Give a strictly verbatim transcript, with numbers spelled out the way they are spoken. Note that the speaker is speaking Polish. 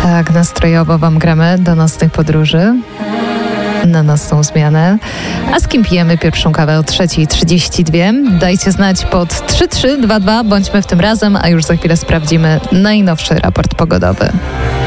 Tak, nastrojowo wam gramy do nocnych podróży. Na nocną zmianę. A z kim pijemy pierwszą kawę o trzeciej trzydzieści dwa? Dajcie znać pod trzy trzy dwa dwa. Bądźmy w tym razem, a już za chwilę sprawdzimy najnowszy raport pogodowy.